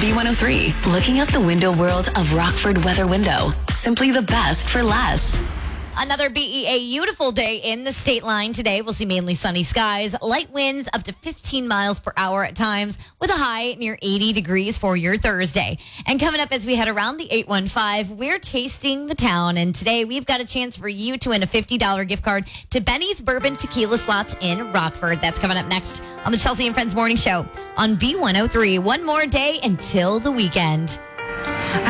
B103, looking out the window world of Rockford Weather Window. Simply the best for less. Another BEA beautiful day in the state line today. We'll see mainly sunny skies, light winds up to 15 miles per hour at times with a high near 80 degrees for your Thursday. And coming up as we head around the 815, we're tasting the town. And today we've got a chance for you to win a $50 gift card to Benny's Bourbon Tequila Slots in Rockford. That's coming up next on the Chelsea and Friends Morning Show on B103. One more day until the weekend.